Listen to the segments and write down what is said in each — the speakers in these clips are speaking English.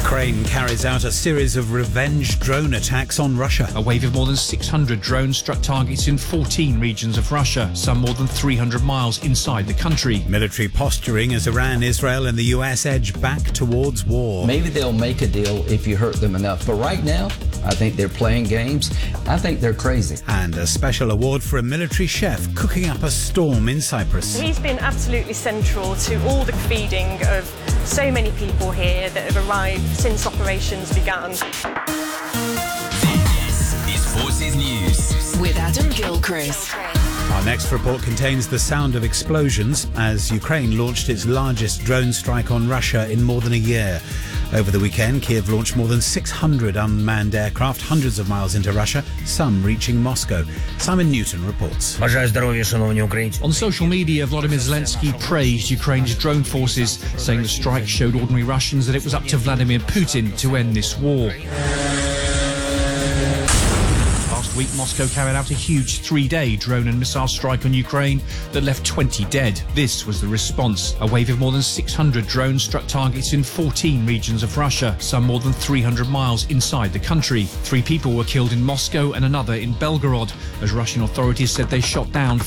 Ukraine carries out a series of revenge drone attacks on Russia. A wave of more than 600 drones struck targets in 14 regions of Russia, some more than 300 miles inside the country. Military posturing as Iran, Israel and the US edge back towards war. Maybe they'll make a deal if you hurt them enough. But right now, I think they're playing games. I think they're crazy. And a special award for a military chef cooking up a storm in Cyprus. He's been absolutely central to all the feeding of so many people here that have arrived since operations began. This is Forces News with Adam Gilchrist. Our next report contains the sound of explosions as Ukraine launched its largest drone strike on Russia in more than a year. Over the weekend, Kiev launched more than 600 unmanned aircraft hundreds of miles into Russia, some reaching Moscow. Simon Newton reports. On social media, Volodymyr Zelensky praised Ukraine's drone forces, saying the strike showed ordinary Russians that it was up to Vladimir Putin to end this war. Last week, Moscow carried out a huge 3-day drone and missile strike on Ukraine that left 20 dead. This was the response. A wave of more than 600 drones struck targets in 14 regions of Russia, some more than 300 miles inside the country. 3 people were killed in Moscow and another in Belgorod, as Russian authorities said they shot down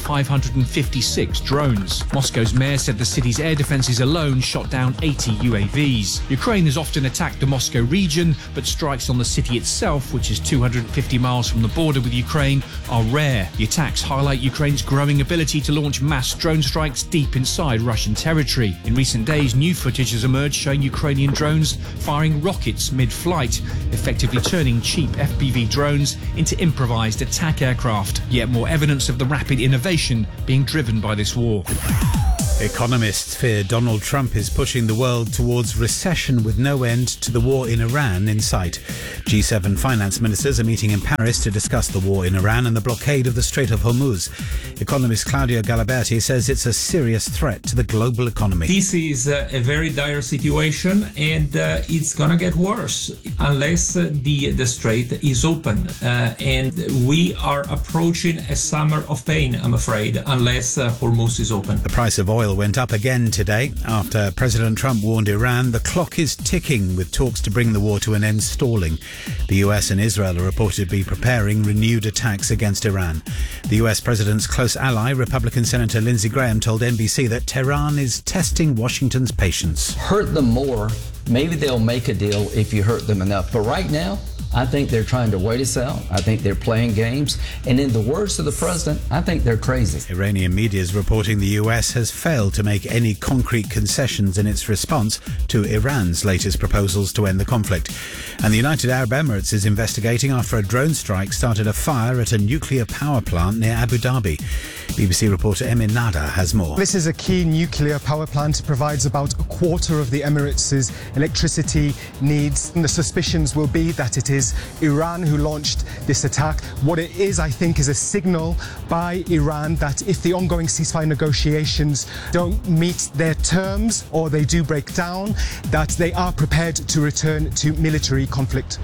556 drones. Moscow's mayor said the city's air defences alone shot down 80 UAVs. Ukraine has often attacked the Moscow region, but strikes on the city itself, which is 250 miles from the border with Ukraine, are rare. The attacks highlight Ukraine's growing ability to launch mass drone strikes deep inside Russian territory. In recent days, new footage has emerged showing Ukrainian drones firing rockets mid-flight, effectively turning cheap FPV drones into improvised attack aircraft. Yet more evidence of the rapid innovation being driven by this war. Economists fear Donald Trump is pushing the world towards recession with no end to the war in Iran in sight. G7 finance ministers are meeting in Paris to discuss the war in Iran and the blockade of the Strait of Hormuz. Economist Claudio Galaberti says it's a serious threat to the global economy. This is a very dire situation, and it's going to get worse unless the strait is open. And we are approaching a summer of pain, I'm afraid, unless Hormuz is open. The price of oil went up again today after President Trump warned Iran the clock is ticking, with talks to bring the war to an end stalling. The US and Israel are reported to be preparing renewed attacks against Iran. The US president's close ally, Republican Senator Lindsey Graham, told NBC that Tehran is testing Washington's patience. Hurt them more. Maybe they'll make a deal if you hurt them enough. But right now, I think they're trying to wait us out. I think they're playing games. And in the words of the president, I think they're crazy. Iranian media is reporting the US has failed to make any concrete concessions in its response to Iran's latest proposals to end the conflict. And the United Arab Emirates is investigating after a drone strike started a fire at a nuclear power plant near Abu Dhabi. BBC reporter Emin Nada has more. This is a key nuclear power plant. It provides about a quarter of the Emirates' electricity needs. And the suspicions will be that it is Iran who launched this attack. What it is, I think, is a signal by Iran that if the ongoing ceasefire negotiations don't meet their terms or they do break down, that they are prepared to return to military conflict.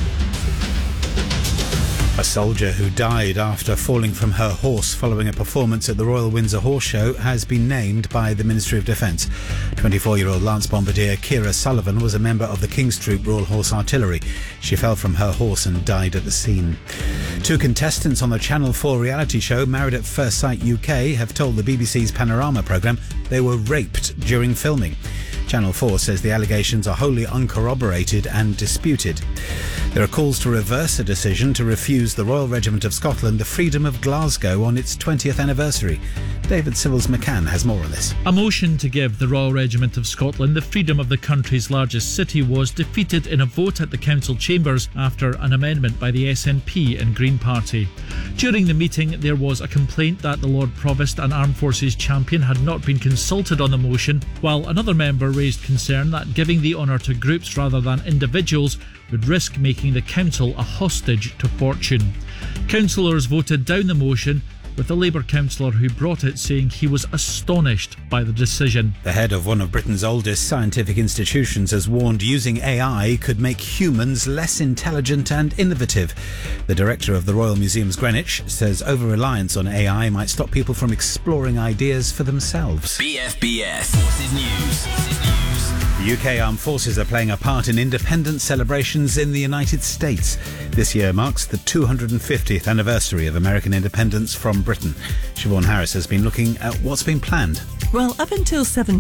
A soldier who died after falling from her horse following a performance at the Royal Windsor Horse Show has been named by the Ministry of Defence. 24-year-old Lance Bombardier Kira Sullivan was a member of the King's Troop Royal Horse Artillery. She fell from her horse and died at the scene. 2 contestants on the Channel 4 reality show Married at First Sight UK have told the BBC's Panorama programme they were raped during filming. Channel 4 says the allegations are wholly uncorroborated and disputed. There are calls to reverse a decision to refuse the Royal Regiment of Scotland the freedom of Glasgow on its 20th anniversary. David Civils McCann has more on this. A motion to give the Royal Regiment of Scotland the freedom of the country's largest city was defeated in a vote at the council chambers after an amendment by the SNP and Green Party. During the meeting, there was a complaint that the Lord Provost and Armed Forces champion had not been consulted on the motion, while another member raised concern that giving the honour to groups rather than individuals would risk making the council a hostage to fortune. Councillors voted down the motion, with the Labour councillor who brought it saying he was astonished by the decision. The head of one of Britain's oldest scientific institutions has warned using AI could make humans less intelligent and innovative. The director of the Royal Museums Greenwich says over-reliance on AI might stop people from exploring ideas for themselves. BFBS Forces News. UK armed forces are playing a part in independence celebrations in the United States. This year marks the 250th anniversary of American independence from Britain. Siobhan Harris has been looking at what's been planned. Well, up until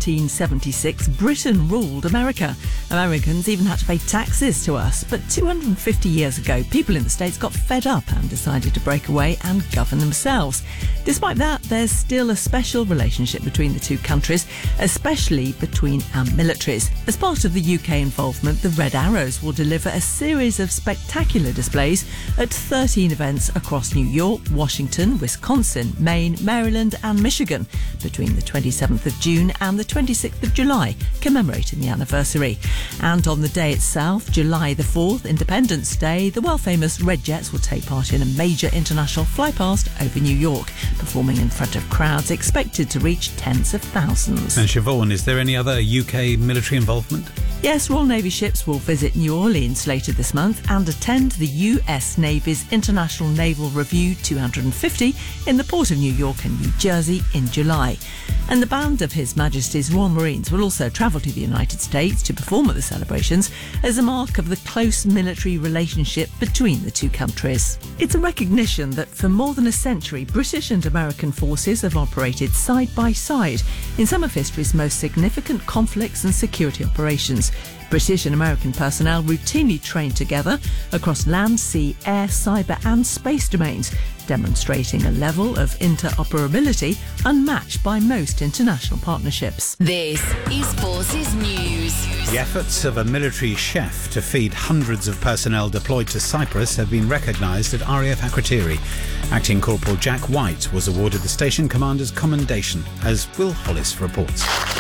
1776, Britain ruled America. Americans even had to pay taxes to us. But 250 years ago, people in the States got fed up and decided to break away and govern themselves. Despite that, there's still a special relationship between the two countries, especially between our militaries. As part of the UK involvement, the Red Arrows will deliver a series of spectacular displays at 13 events across New York, Washington, Wisconsin, Maine, Maryland and Michigan between the 27th of June and the 26th of July, commemorating the anniversary. And on the day itself, July the 4th, Independence Day, the world-famous Red Jets will take part in a major international flypast over New York, performing in front of crowds expected to reach tens of thousands. And Siobhan, is there any other UK military involvement? Yes, Royal Navy ships will visit New Orleans later this month and attend the US Navy's International Naval Review 250 in the Port of New York and New Jersey in July. And the band of His Majesty's Royal Marines will also travel to the United States to perform at the celebrations as a mark of the close military relationship between the two countries. It's a recognition that for more than a century, British and American forces have operated side by side in some of history's most significant conflicts and security operations. British and American personnel routinely train together across land, sea, air, cyber and space domains, demonstrating a level of interoperability unmatched by most international partnerships. This is Forces News. The efforts of a military chef to feed hundreds of personnel deployed to Cyprus have been recognised at RAF Akrotiri. Acting Corporal Jack White was awarded the Station Commander's Commendation, as Will Hollis reports.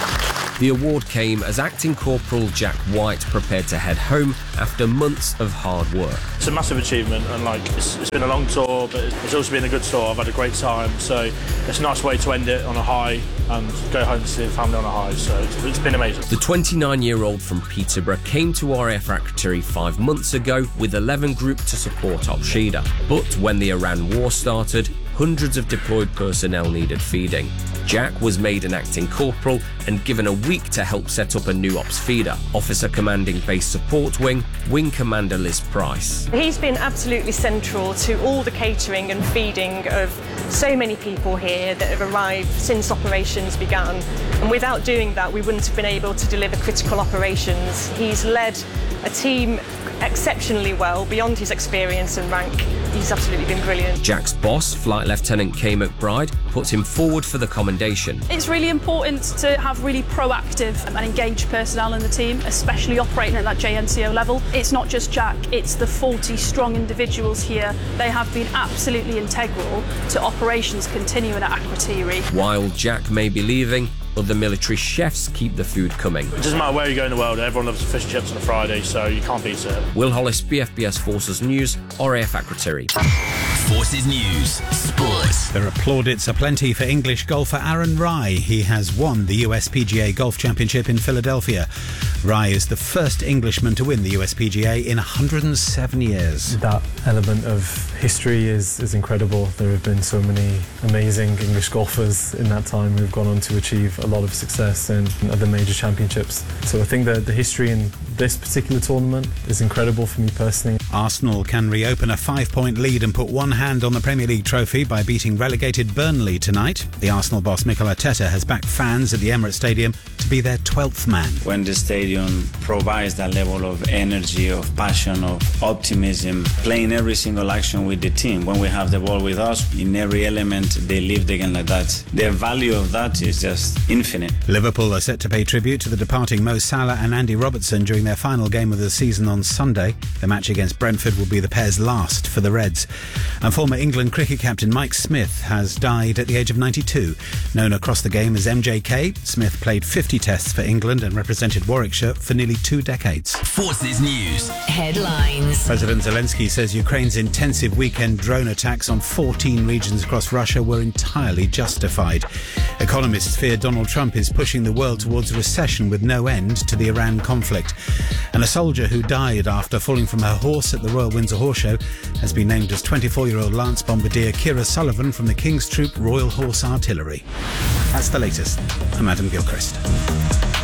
The award came as Acting Corporal Jack White prepared to head home after months of hard work. It's a massive achievement, and it's been a long tour, but it's also been a good tour. I've had a great time, so it's a nice way to end it on a high and go home to see the family on a high, so it's been amazing. The 29-year-old from Peterborough came to RAF Akrotiri 5 months ago with 11 Group to support Al Shida. But when the Iran war started, hundreds of deployed personnel needed feeding. Jack was made an acting corporal and given a week to help set up a new ops feeder. Officer commanding Base Support Wing, Wing Commander Liz Price. He's been absolutely central to all the catering and feeding of so many people here that have arrived since operations began. And without doing that, we wouldn't have been able to deliver critical operations. He's led a team exceptionally well, beyond his experience and rank. He's absolutely been brilliant. Jack's boss, Flight Lieutenant Kay McBride, put him forward for the commendation. It's really important to have really proactive and engaged personnel in the team, especially operating at that JNCO level. It's not just Jack, it's the 40 strong individuals here. They have been absolutely integral to operations continuing at Akrotiri. While Jack may be leaving, other military chefs keep the food coming. It doesn't matter where you go in the world, everyone loves fish and chips on a Friday, so you can't beat it. Will Hollis, BFBS Forces News, RAF Akrotiri. Forces News, Sports. There are plaudits aplenty for English golfer Aaron Rai. He has won the USPGA Golf Championship in Philadelphia. Rai is the first Englishman to win the USPGA in 107 years. That element of history is incredible. There have been so many amazing English golfers in that time who've gone on to achieve a lot of success in other major championships. So I think that the history in this particular tournament is incredible for me personally. Arsenal can reopen a 5-point lead and put one hand on the Premier League trophy by beating relegated Burnley tonight. The Arsenal boss Mikel Arteta has backed fans at the Emirates Stadium to be their 12th man. When the stadium provides that level of energy, of passion, of optimism, playing every single action with the team, when we have the ball with us, in every element they live the game like that. The value of that is just infinite. Liverpool are set to pay tribute to the departing Mo Salah and Andy Robertson during their final game of the season on Sunday. The match against Brentford will be the pair's last for the Reds. And former England cricket captain Mike Smith has died at the age of 92. Known across the game as MJK, Smith played 50 tests for England and represented Warwickshire for nearly 2 decades. Forces News headlines. President Zelensky says Ukraine's intensive weekend drone attacks on 14 regions across Russia were entirely justified. Economists fear Donald Trump is pushing the world towards a recession with no end to the Iran conflict. And a soldier who died after falling from her horse at the Royal Windsor Horse Show has been named as 24-year-old Lance Bombardier Kira Sullivan from the King's Troop Royal Horse Artillery. That's the latest. I'm Adam Gilchrist.